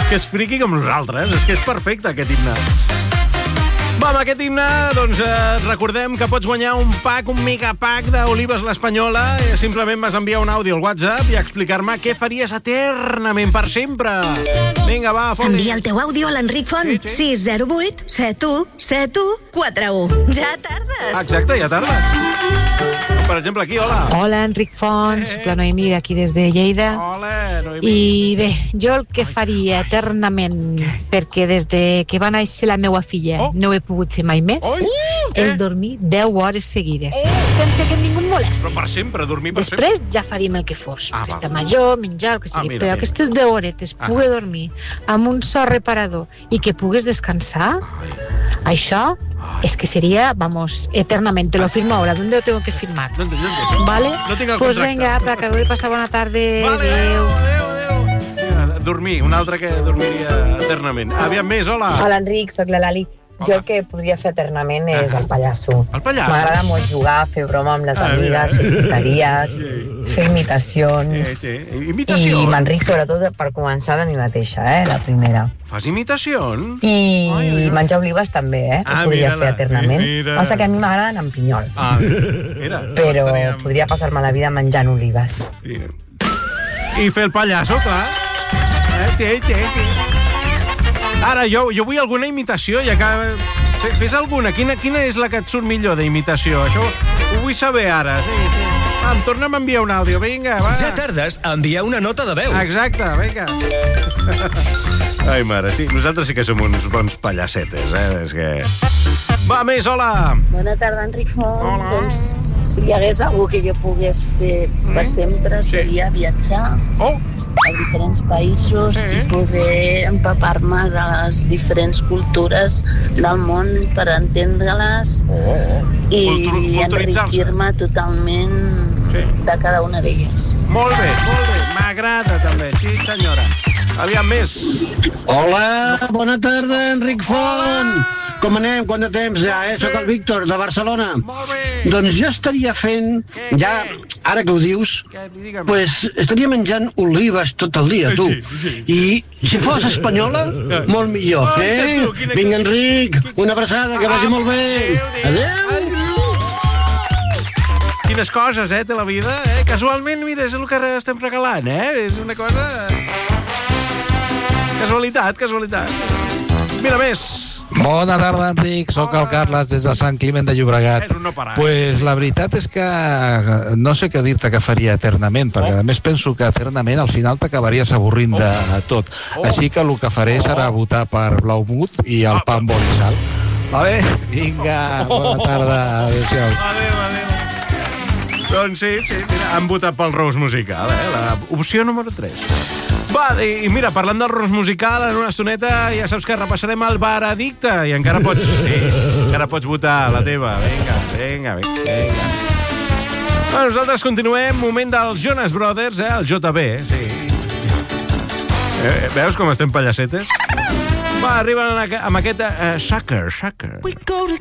que és friqui com nosaltres. És que és perfecte, aquest himne. Va, amb aquest himne, doncs, recordem que pots guanyar un megapack d'Olives l'Espanyola. Simplement vas enviar un àudio al WhatsApp i explicar-me què faries eternament per sempre. Vinga, va, fot-li. Envia el teu àudio a l'Enric Font. Sí. 608 71 71 41. Ja tardes. Exacte, ja tardes. Per exemple, aquí, hola. Hola, Enric Font, soc la Noemí d'aquí des de Lleida. Hola, Noemí. I bé, jo el que faria eternament, perquè des de que va néixer la meva filla no ho he pogut fer mai més, és dormir 10 hores seguides, sense que ningú em molesti. Però per sempre, dormir per sempre. Després ja faríem el que fos, festa major, menjar, el que sigui, però aquestes 10 horetes poder dormir amb un so reparador i que pugues descansar, això es que sería, vamos, eternamente. Te lo firmo ahora. ¿Dónde lo tengo que firmar? ¿Dónde? ¿Vale? No tinc el pues contracte. venga, para que vull passar bona tarda. Vale, adéu. Dormir, un altre que dormiria eternament. Aviam més, hola. Hola, Enric, sóc la Lali. Jo el que podria fer eternament és el pallasso. El pallasso? M'agrada molt jugar, fer broma amb les amigues, fer tonteries, fer imitacions. Imitacions? I m'enric sobretot per començar de mi mateixa, la primera. Fas imitacions? I menjar olives també, que podria fer eternament. Passa que a mi m'agraden amb pinyol. Mira. Però podria passar-me la vida menjant olives. I fer el pallasso, clar. Ara, jo vull alguna imitació i acaba... Fes alguna. Quina és la que et surt millor d'imitació? Això ho vull saber ara. Sí. Va, torna'm a enviar un àudio. Vinga, va. Ja tardes a enviar una nota de veu. Exacte, vinga. Ai, mare, sí. Nosaltres sí que som uns bons pallassetes, És que... Va, més, hola. Bona tarda, Enric Font. Hola. Doncs, si hi hagués algú que jo pogués fer per sempre, seria viatjar a diferents països i poder empapar-me de les diferents cultures del món per entendre-les i enriquir-me totalment de cada una d'elles. Molt bé. M'agrada, també. Sí, senyora. Aviam més. Hola, bona tarda, Enric Font. Com anem? Quant de temps ja, Soc el Víctor, de Barcelona. Doncs jo estaria fent, ja, ara que ho dius, pues estaria menjant olives tot el dia, tu. I si fos espanyola, molt millor, Vinga, Enric, una abraçada, que vagi molt bé. Adéu. Quines coses, té la vida, Casualment, mira, és el que estem regalant, És una cosa... Casualitat. Mira més. Bona tarda, Enric. Soc el Carles des de Sant Climent de Llobregat. Pues la veritat és que no sé què dir-te que faria eternament, perquè a més penso que eternament al final t'acabaries avorrint de tot. Així que el que faré serà votar per Blaumut i el pa amb oli i sal. Vale? Vinga, bona tarda. Adéu-siau. Doncs sí, mira, han votat pel Rose Musical, la opció número 3. Va, i mira, parlant del Rose Musical, en una estoneta ja saps que repassarem el veredicte i encara pots votar la teva. Vinga. Bueno, nosaltres continuem, moment dels Jonas Brothers, el JB, Veus com estem pallassetes? Va, arriben amb aquest Sucker.